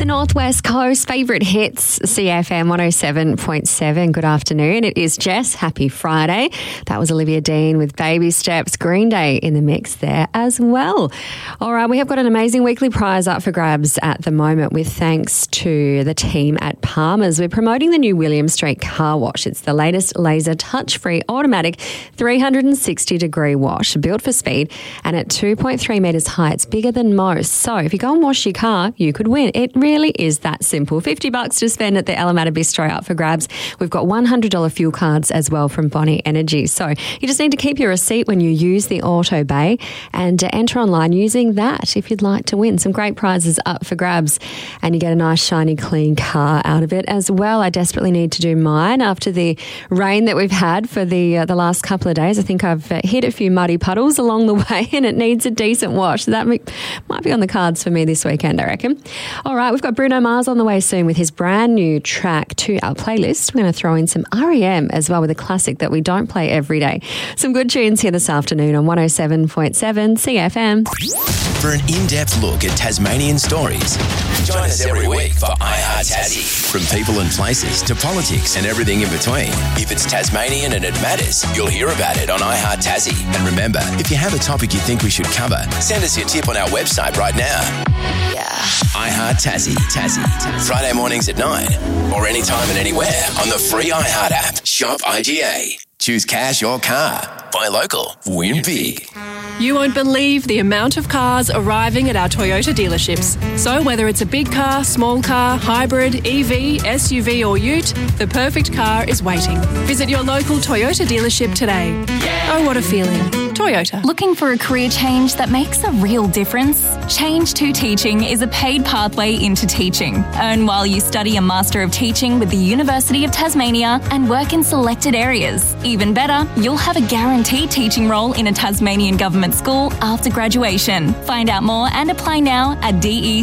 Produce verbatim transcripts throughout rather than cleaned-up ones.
The Northwest Coast favourite hits, C F M one oh seven point seven. Good afternoon. It is Jess. Happy Friday. That was Olivia Dean with Baby Steps. Green Day in the mix there as well. All right, we have got an amazing weekly prize up for grabs at the moment with thanks to the team at Palmer's. We're promoting the new William Street car wash. It's the latest laser touch-free automatic three hundred sixty degree wash built for speed and at two point three metres high. It's bigger than most. So if you go and wash your car, you could win. It really is that simple. fifty bucks to spend at the Alameda Bistro up for grabs. We've got one hundred dollars fuel cards as well from Bonnie Energy. So you just need to keep your receipt when you use the Auto Bay and uh, enter online using that if you'd like to win. Some great prizes up for grabs and you get a nice shiny clean car out of it as well. I desperately need to do mine after the rain that we've had for the uh, the last couple of days. I think I've uh, hit a few muddy puddles along the way and it needs a decent wash. So that might be on the cards for me this weekend, I reckon. All right, we've got Bruno Mars on the way soon with his brand new track to our playlist. We're going to throw in some R E M as well with a classic that we don't play every day. Some good tunes here this afternoon on one oh seven point seven C F M. For an in-depth look at Tasmanian stories, join us every week for iHeart Tassie. From people and places to politics and everything in between. If it's Tasmanian and it matters, you'll hear about it on iHeart Tassie. And remember, if you have a topic you think we should cover, send us your tip on our website right now. Yeah. iHeart Tassie. Tassie. Friday mornings at nine or anytime and anywhere on the free iHeart app. Shop I G A. Choose cash or car. Buy local. Win big. You won't believe the amount of cars arriving at our Toyota dealerships. So whether it's a big car, small car, hybrid, E V, S U V or ute, the perfect car is waiting. Visit your local Toyota dealership today. Oh, what a feeling. Toyota. Looking for a career change that makes a real difference? Change to Teaching is a paid pathway into teaching. Earn while you study a Master of Teaching with the University of Tasmania and work in selected areas. Even better, you'll have a guaranteed teaching role in a Tasmanian government school after graduation. Find out more and apply now at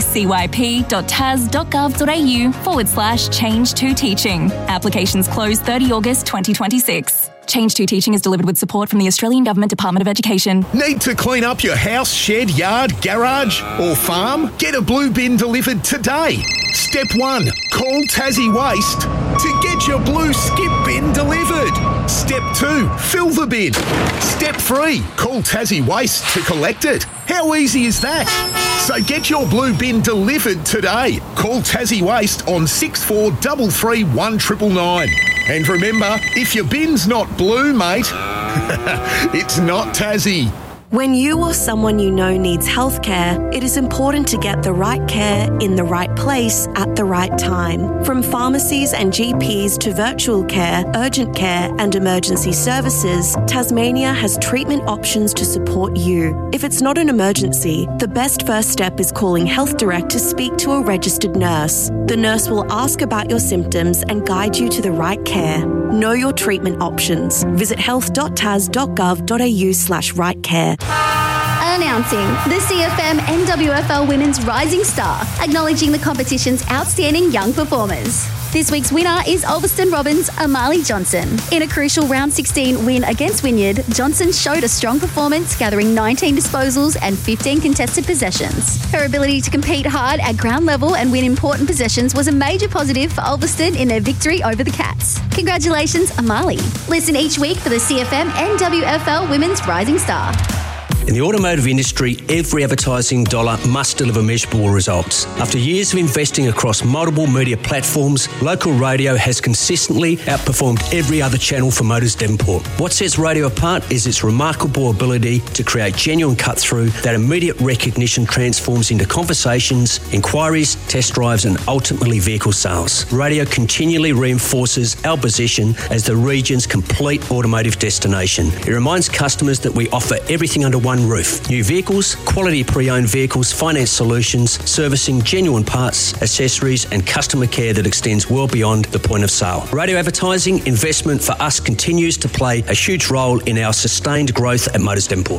decyp.tas.gov.au forward slash change to teaching. Applications close thirtieth of August twenty twenty-six. Change to Teaching is delivered with support from the Australian Government Department of Education. Need to clean up your house, shed, yard, garage or farm? Get a blue bin delivered today. Step one, call Tassie Waste to get your blue skip bin delivered. Step two, fill the bin. Step three, call Tassie Waste to collect it. How easy is that? So get your blue bin delivered today. Call Tassie Waste on six four three three one nine nine. And remember, if your bin's not blue, mate, it's not Tassie. When you or someone you know needs healthcare, it is important to get the right care in the right place at the right time. From pharmacies and G Ps to virtual care, urgent care and emergency services, Tasmania has treatment options to support you. If it's not an emergency, the best first step is calling Health Direct to speak to a registered nurse. The nurse will ask about your symptoms and guide you to the right care. Know your treatment options. Visit health.tas.gov.au slash right care. Announcing the C F M N W F L Women's Rising Star, acknowledging the competition's outstanding young performers. This week's winner is Ulverston Robins' Amali Johnson. In a crucial round sixteen win against Wynyard, Johnson showed a strong performance, gathering nineteen disposals and fifteen contested possessions. Her ability to compete hard at ground level and win important possessions was a major positive for Ulverston in their victory over the Cats. Congratulations, Amali. Listen each week for the C F M N W F L Women's Rising Star. In the automotive industry, every advertising dollar must deliver measurable results. After years of investing across multiple media platforms, local radio has consistently outperformed every other channel for Motors Devonport. What sets radio apart is its remarkable ability to create genuine cut-through that immediate recognition transforms into conversations, inquiries, test drives and ultimately vehicle sales. Radio continually reinforces our position as the region's complete automotive destination. It reminds customers that we offer everything under one roof. New vehicles, quality pre-owned vehicles, finance solutions, servicing, genuine parts, accessories and customer care that extends well beyond the point of sale. Radio advertising investment for us continues to play a huge role in our sustained growth at Motors Devonport.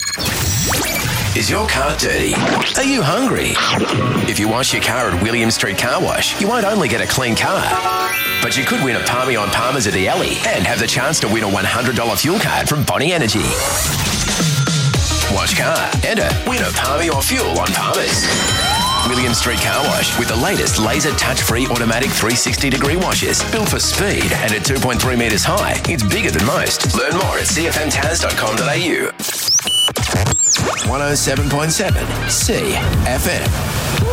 Is your car dirty? Are you hungry? If you wash your car at William Street Car Wash, you won't only get a clean car, but you could win a Palmy on Palmer's at the Alley and have the chance to win a one hundred dollars fuel card from Bonnie Energy. Wash car, enter, win a Palmy or fuel on Palmer's. William Street Car Wash with the latest laser touch-free automatic three sixty degree washes. Built for speed and at two point three metres high, it's bigger than most. Learn more at c f m taz dot com dot a u. one oh seven point seven C F M.